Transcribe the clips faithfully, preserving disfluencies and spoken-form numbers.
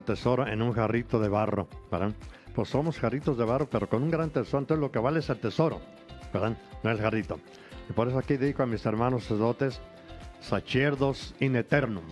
tesoro en un jarrito de barro, ¿verdad? Pues somos jarritos de barro, pero con un gran tesoro. Entonces lo que vale es el tesoro, ¿verdad? No el jarrito. Y por eso aquí dedico a mis hermanos sacerdotes, sacerdos in eternum.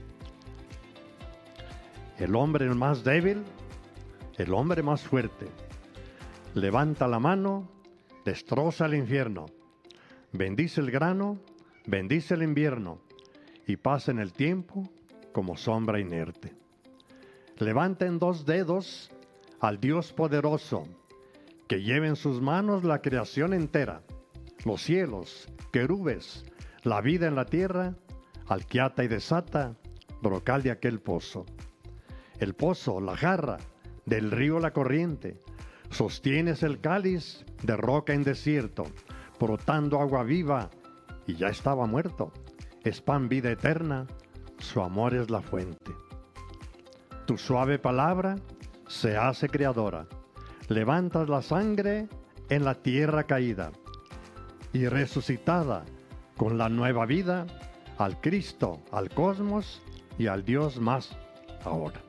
El hombre más débil, el hombre más fuerte, levanta la mano, destroza el infierno, bendice el grano, bendice el invierno, y pasa en el tiempo como sombra inerte. Levanten dos dedos al Dios poderoso, que lleve en sus manos la creación entera, los cielos, querubes, la vida en la tierra, al que ata y desata, brocal de aquel pozo. El pozo, la jarra, del río la corriente, sostienes el cáliz de roca en desierto, brotando agua viva, y ya estaba muerto. Es pan vida eterna, su amor es la fuente. Tu suave palabra se hace creadora, levantas la sangre en la tierra caída, y resucitada con la nueva vida, al Cristo, al cosmos y al Dios más ahora.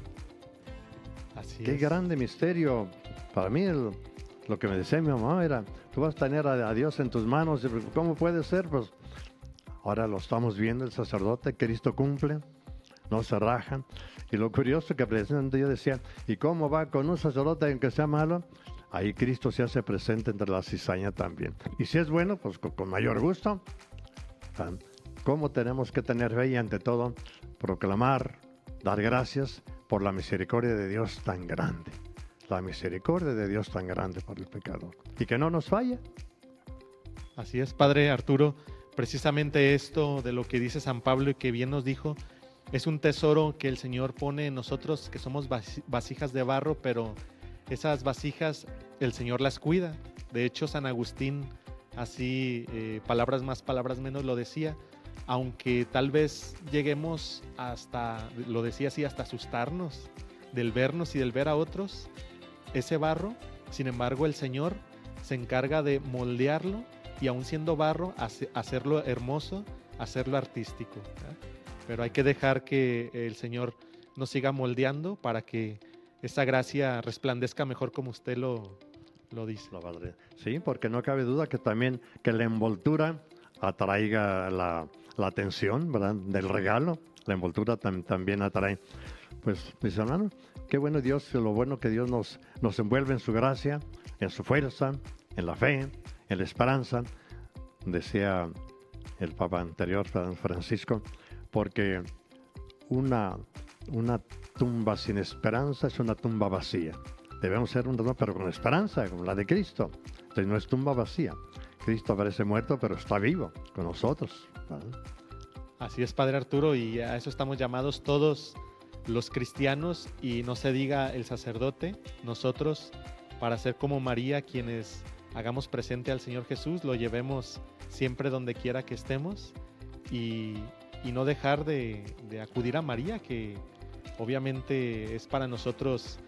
Así Qué es. grande misterio. Para mí el, lo que me decía mi mamá era, tú vas a tener a, a Dios en tus manos. Y, ¿cómo puede ser? Pues ahora lo estamos viendo, el sacerdote, Cristo cumple, no se rajan. Y lo curioso que presente yo decía, ¿y cómo va con un sacerdote en que sea malo? Ahí Cristo se hace presente entre la cizaña también. Y si es bueno, pues con, con mayor gusto. ¿Cómo tenemos que tener fe y ante todo proclamar, dar gracias por la misericordia de Dios tan grande? La misericordia de Dios tan grande por el pecador. Y que no nos falla. Así es, Padre Arturo. Precisamente esto de lo que dice San Pablo y que bien nos dijo, es un tesoro que el Señor pone en nosotros, que somos vasijas de barro, pero esas vasijas el Señor las cuida. De hecho, San Agustín, así, eh, palabras más, palabras menos, lo decía, aunque tal vez lleguemos hasta, lo decía así, hasta asustarnos del vernos y del ver a otros, ese barro, sin embargo, el Señor se encarga de moldearlo y aún siendo barro, hace, hacerlo hermoso, hacerlo artístico, ¿eh? Pero hay que dejar que el Señor nos siga moldeando para que esa gracia resplandezca mejor como usted lo, lo dice. La padre. Sí, porque no cabe duda que también que la envoltura atraiga la, la atención, ¿verdad?, del regalo. La envoltura tam, también atrae. Pues, mis hermanos, qué bueno Dios, lo bueno que Dios nos, nos envuelve en su gracia, en su fuerza, en la fe, en la esperanza. Decía el Papa anterior, Francisco, porque una, una tumba sin esperanza es una tumba vacía. Debemos ser una tumba, pero con esperanza, como la de Cristo. Entonces no es tumba vacía. Cristo aparece muerto, pero está vivo con nosotros, ¿vale? Así es, Padre Arturo, y a eso estamos llamados todos los cristianos, y no se diga el sacerdote, nosotros, para ser como María, quienes hagamos presente al Señor Jesús, lo llevemos siempre donde quiera que estemos, y, y no dejar de, de acudir a María, que obviamente es para nosotros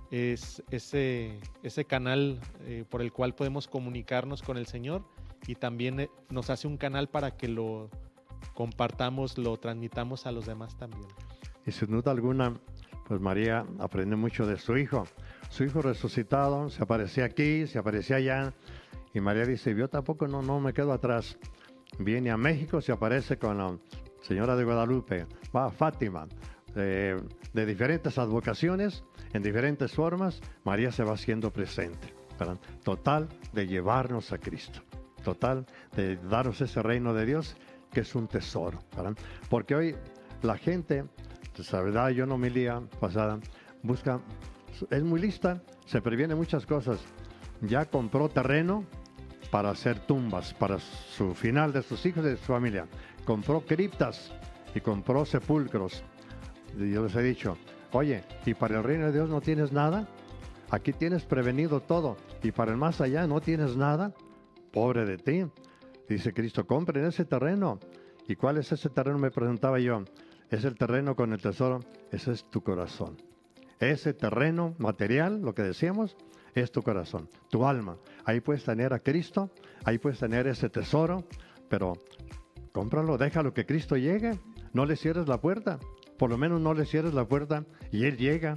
es ese, ese canal eh, por el cual podemos comunicarnos con el Señor, y también eh, nos hace un canal para que lo compartamos, lo transmitamos a los demás también. Y sin duda alguna, pues María aprendió mucho de su hijo. Su hijo resucitado, se aparecía aquí, se aparecía allá, y María dice, yo tampoco no, no me quedo atrás. Viene a México, se aparece con la Señora de Guadalupe, va a Fátima, eh, de diferentes advocaciones, en diferentes formas, María se va haciendo presente, ¿verdad? Total de llevarnos a Cristo, total de darnos ese reino de Dios, que es un tesoro, ¿verdad? Porque hoy la gente, la verdad, yo no me lía pasada, busca, es muy lista, se previene muchas cosas. Ya compró terreno para hacer tumbas, para su final de sus hijos y de su familia. Compró criptas y compró sepulcros. Y yo les he dicho, oye, ¿y para el reino de Dios no tienes nada? Aquí tienes prevenido todo, y para el más allá no tienes nada. Pobre de ti. Dice Cristo, compren ese terreno. ¿Y cuál es ese terreno? Me preguntaba yo. Es el terreno con el tesoro. Ese es tu corazón. Ese terreno material, lo que decíamos, es tu corazón, tu alma. Ahí puedes tener a Cristo, ahí puedes tener ese tesoro, pero cómpralo, déjalo que Cristo llegue. No le cierres la puerta, por lo menos no le cierres la puerta y Él llega